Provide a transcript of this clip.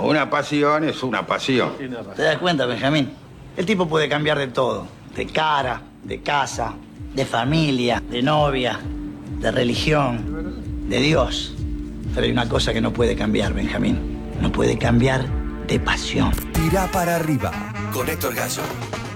una pasión es una pasión. ¿Te das cuenta, Benjamín? El tipo puede cambiar de todo. De cara, de casa, de familia, de novia, de religión, de Dios. Pero hay una cosa que no puede cambiar, Benjamín. No puede cambiar de pasión. Tira para arriba con Héctor Gallo.